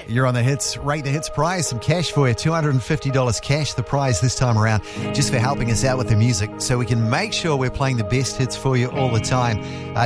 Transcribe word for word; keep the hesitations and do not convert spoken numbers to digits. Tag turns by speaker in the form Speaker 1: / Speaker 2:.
Speaker 1: You're on the Hits, Rate the Hits prize. Some cash for you, two hundred fifty dollars cash, the prize this time around, just for helping us out with the music so we can make sure we're playing the best hits for you all the time. Uh,